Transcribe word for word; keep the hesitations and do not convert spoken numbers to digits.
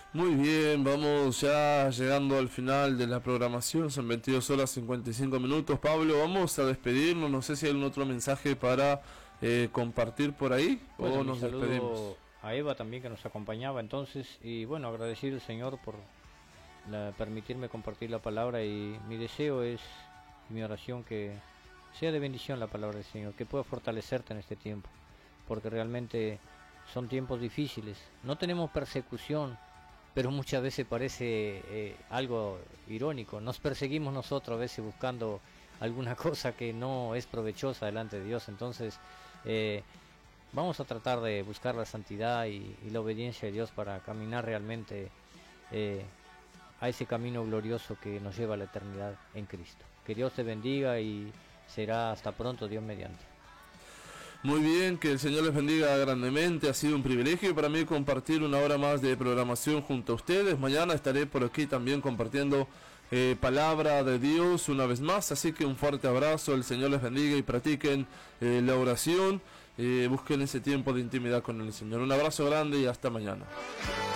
Muy bien, vamos ya llegando al final de la programación, son veintidós horas cincuenta y cinco minutos. Pablo, vamos a despedirnos, no sé si hay algún otro mensaje para eh, compartir por ahí, bueno, o nos despedimos. A Eva también, que nos acompañaba entonces, y bueno, agradecer al Señor por la, permitirme compartir la palabra, y mi deseo es, mi oración, que sea de bendición la palabra del Señor, que pueda fortalecerte en este tiempo, porque realmente son tiempos difíciles. No tenemos persecución, pero muchas veces parece eh, algo irónico. Nos perseguimos nosotros a veces buscando alguna cosa que no es provechosa delante de Dios. Entonces eh, vamos a tratar de buscar la santidad y, y la obediencia de Dios para caminar realmente eh, a ese camino glorioso que nos lleva a la eternidad en Cristo. Que Dios te bendiga y será hasta pronto, Dios mediante. Muy bien, que el Señor les bendiga grandemente. Ha sido un privilegio para mí compartir una hora más de programación junto a ustedes. Mañana estaré por aquí también compartiendo eh, palabra de Dios una vez más. Así que un fuerte abrazo, el Señor les bendiga y practiquen eh, la oración. Eh, busquen ese tiempo de intimidad con el Señor. Un abrazo grande y hasta mañana.